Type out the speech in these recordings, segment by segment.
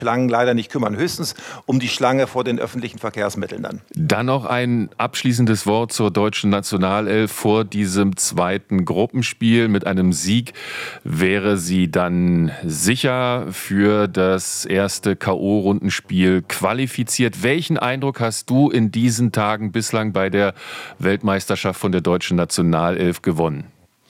Schlangen leider nicht kümmern. Höchstens um die Schlange vor den öffentlichen Verkehrsmitteln dann. Dann noch ein abschließendes Wort zur deutschen Nationalelf vor diesem zweiten Gruppenspiel. Mit einem Sieg wäre sie dann sicher für das erste K.O.-Rundenspiel qualifiziert. Welchen Eindruck hast du in diesen Tagen bislang bei der Weltmeisterschaft von der deutschen Nationalelf gewonnen?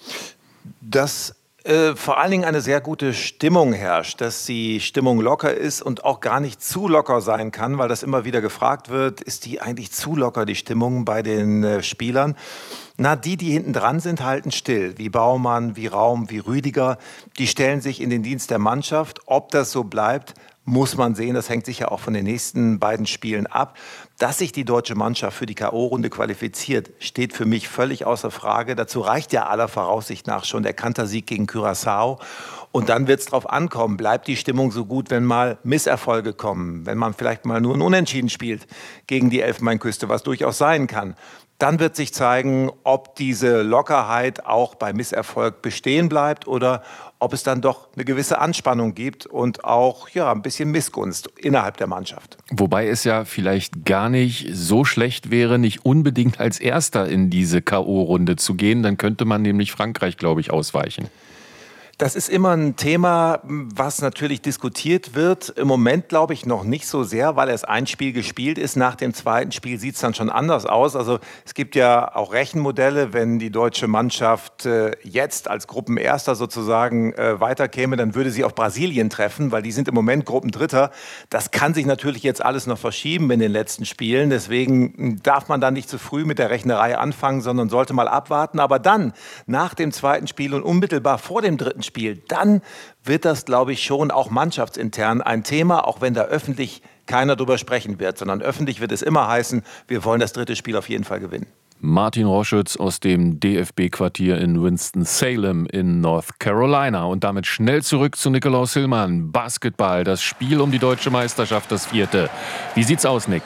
Dass vor allen Dingen eine sehr gute Stimmung herrscht, dass die Stimmung locker ist und auch gar nicht zu locker sein kann, weil das immer wieder gefragt wird, ist die eigentlich zu locker, die Stimmung bei den Spielern? Na, die hinten dran sind, halten still, wie Baumann, wie Raum, wie Rüdiger, die stellen sich in den Dienst der Mannschaft. Ob das so bleibt, muss man sehen, das hängt sicher auch von den nächsten beiden Spielen ab. Dass sich die deutsche Mannschaft für die K.O.-Runde qualifiziert, steht für mich völlig außer Frage. Dazu reicht ja aller Voraussicht nach schon der Kantersieg gegen Curaçao. Und dann wird es drauf ankommen, bleibt die Stimmung so gut, wenn mal Misserfolge kommen, wenn man vielleicht mal nur ein Unentschieden spielt gegen die Elfenbeinküste, was durchaus sein kann. Dann wird sich zeigen, ob diese Lockerheit auch bei Misserfolg bestehen bleibt oder ob es dann doch eine gewisse Anspannung gibt und auch ein bisschen Missgunst innerhalb der Mannschaft. Wobei es ja vielleicht gar nicht so schlecht wäre, nicht unbedingt als Erster in diese K.O.-Runde zu gehen. Dann könnte man nämlich Frankreich, glaube ich, ausweichen. Das ist immer ein Thema, was natürlich diskutiert wird. Im Moment glaube ich noch nicht so sehr, weil erst ein Spiel gespielt ist. Nach dem zweiten Spiel sieht es dann schon anders aus. Also es gibt ja auch Rechenmodelle, wenn die deutsche Mannschaft jetzt als Gruppenerster sozusagen weiterkäme, dann würde sie auf Brasilien treffen, weil die sind im Moment Gruppendritter. Das kann sich natürlich jetzt alles noch verschieben in den letzten Spielen. Deswegen darf man dann nicht zu früh mit der Rechnerei anfangen, sondern sollte mal abwarten. Aber dann, nach dem zweiten Spiel und unmittelbar vor dem dritten Spiel, dann wird das, glaube ich, schon auch mannschaftsintern ein Thema, auch wenn da öffentlich keiner drüber sprechen wird, sondern öffentlich wird es immer heißen, wir wollen das dritte Spiel auf jeden Fall gewinnen. Martin Roschütz aus dem DFB-Quartier in Winston-Salem in North Carolina. Und damit schnell zurück zu Nikolaus Hillmann. Basketball, das Spiel um die deutsche Meisterschaft, das 4. Wie sieht's aus, Nick?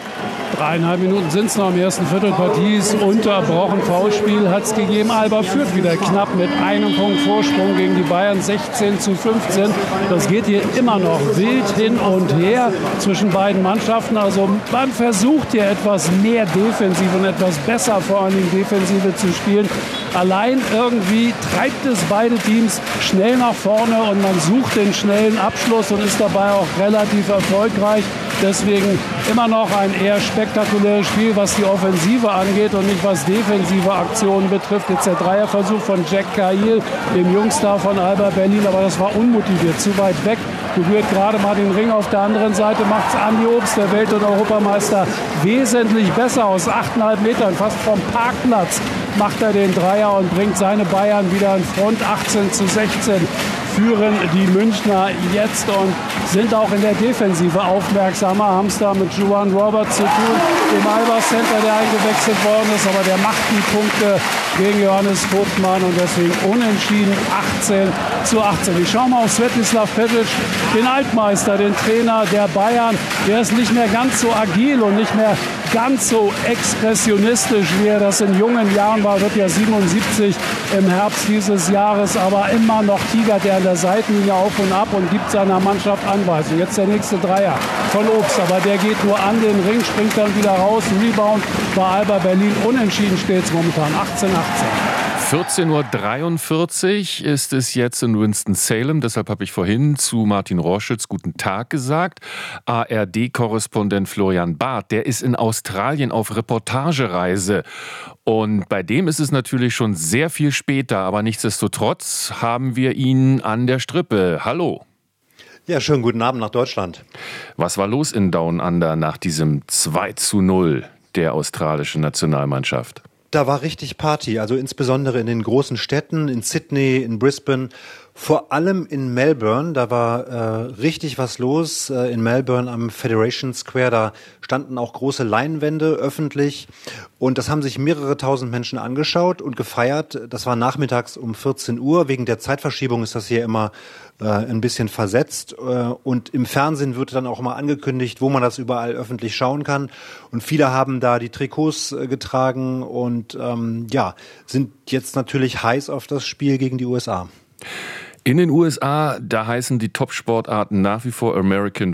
3,5 Minuten sind es noch im ersten Viertel. Partie ist unterbrochen. Foulspiel hat es gegeben. Alba führt wieder knapp mit einem Punkt Vorsprung gegen die Bayern 16:15. Das geht hier immer noch wild hin und her zwischen beiden Mannschaften. Also man versucht hier etwas mehr Defensive und etwas besser vor allem Defensive zu spielen. Allein irgendwie treibt es beide Teams schnell nach vorne und man sucht den schnellen Abschluss und ist dabei auch relativ erfolgreich. Deswegen immer noch ein eher spektakuläres Spiel, was die Offensive angeht und nicht was defensive Aktionen betrifft. Jetzt der Dreierversuch von Jack Cahill, dem Jungstar von Alba Berlin, aber das war unmotiviert, zu weit weg. Berührt gerade mal den Ring. Auf der anderen Seite macht es Andi Obst, der Welt- und Europameister, wesentlich besser aus 8,5 Metern, fast vom Parkplatz macht er den Dreier und bringt seine Bayern wieder in Front. 18:16 führen die Münchner jetzt und sind auch in der Defensive aufmerksamer. Haben es da mit Juan Roberts zu tun, dem Alba Center, der eingewechselt worden ist. Aber der macht die Punkte gegen Johannes Vogtmann und deswegen unentschieden 18:18. Ich schaue mal auf Svetislav Pešić, den Altmeister, den Trainer der Bayern. Der ist nicht mehr ganz so agil und nicht mehr ganz so expressionistisch, wie er das in jungen Jahren war. Wird ja 77 im Herbst dieses Jahres, aber immer noch tigert er an der Seitenlinie auf und ab und gibt seiner Mannschaft Anweisungen. Jetzt der nächste Dreier von Obst, aber der geht nur an den Ring, springt dann wieder raus. Rebound bei Alba Berlin. Unentschieden steht es momentan 18:18. 14:43 Uhr ist es jetzt in Winston-Salem. Deshalb habe ich vorhin zu Martin Roschütz guten Tag gesagt. ARD-Korrespondent Florian Barth, der ist in Australien auf Reportagereise. Und bei dem ist es natürlich schon sehr viel später. Aber nichtsdestotrotz haben wir ihn an der Strippe. Hallo. Ja, schönen guten Abend nach Deutschland. Was war los in Down Under nach diesem 2:0 der australischen Nationalmannschaft? Da war richtig Party, also insbesondere in den großen Städten, in Sydney, in Brisbane, vor allem in Melbourne. Da war richtig was los. In Melbourne am Federation Square, da standen auch große Leinwände öffentlich und das haben sich mehrere tausend Menschen angeschaut und gefeiert. Das war nachmittags um 14 Uhr. Wegen der Zeitverschiebung ist das hier immer ein bisschen versetzt und im Fernsehen wird dann auch mal angekündigt, wo man das überall öffentlich schauen kann und viele haben da die Trikots getragen und sind jetzt natürlich heiß auf das Spiel gegen die USA. In den USA, da heißen die Top-Sportarten nach wie vor American